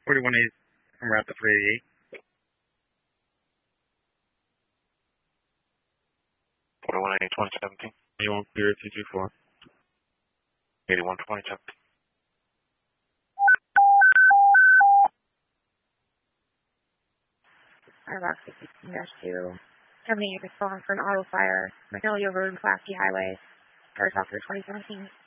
41A from route to 388. 41A 2017. 810224. 81 2017. Box 16-2. Terminating response for an auto fire. Magnolia Road, Class D Highway. Cars off for 2017.